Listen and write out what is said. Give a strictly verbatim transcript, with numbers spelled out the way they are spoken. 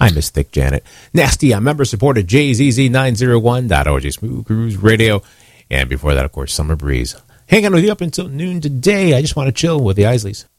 I miss Thick Janet. Nasty, I'm member supported J Z Z nine oh one dot org, Smooth Cruise Radio. And before that, of course, Summer Breeze. Hang on with you up until noon today. I just want to chill with the Isleys.